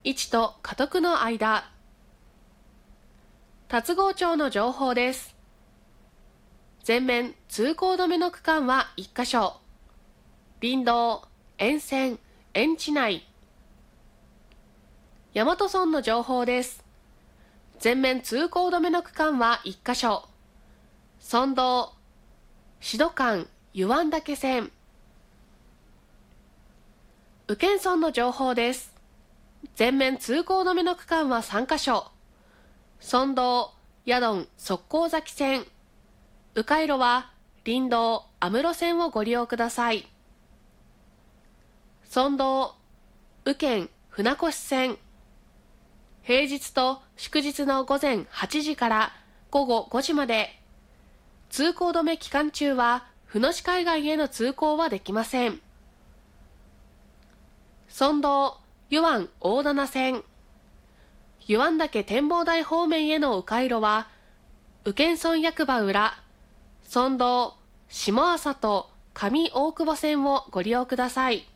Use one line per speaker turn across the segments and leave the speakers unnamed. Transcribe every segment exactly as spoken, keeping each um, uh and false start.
位置と家督の間。龍郷町の情報です。全面通行止めの区間はいっかしょ。林道、沿線、園地内。大和村の情報です。全面通行止めの区間はいっかしょ。村道、志度間、湯湾岳線。宇検村の情報です。全面通行止めの区間はさんかしょ。村道、矢丼、側溝崎線。迂回路は林道、安室線をご利用ください。村道、宇検、船越線。平日と祝日の午前はちじから午後ごじまで。通行止め期間中は船越海岸への通行はできません。村道、湯湾大棚線。湯湾岳展望台方面への迂回路は、宇検村役場裏、村道、下朝と上大久保線をご利用ください。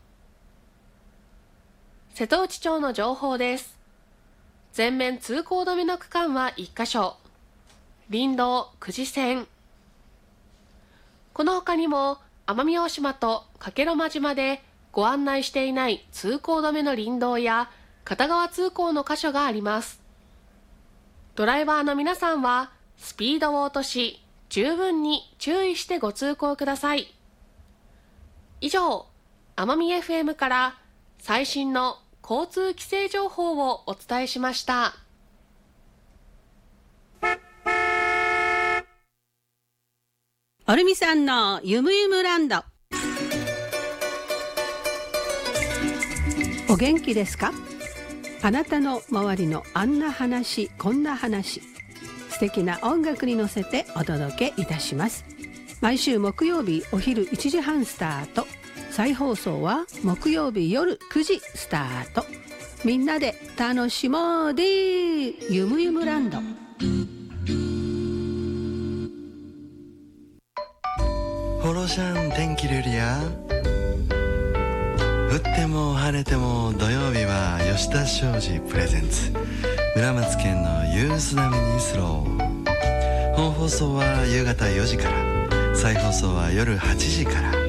瀬戸内町の情報です。全面通行止めの区間はいっかしょ。林道、久慈線。この他にも、奄美大島と加計呂麻島でご案内していない通行止めの林道や片側通行の箇所があります。ドライバーの皆さんはスピードを落とし、十分に注意してご通行ください。以上、奄美 エフエム から最新の交通規制情報をお伝えしました。
おるみさんのゆむゆむランド。お元気ですか？あなたの周りのあんな話こんな話、素敵な音楽に乗せてお届けいたします。毎週木曜日お昼いちじはんスタート、再放送は木曜日夜くじスタート。みんなで楽しもうでゆむゆむランド。
ホロシャン天気ルリア。降っても晴れても土曜日は吉田商事プレゼンツ村松県のユースダミニスロー。本放送は夕方よじから、再放送は夜はちじから。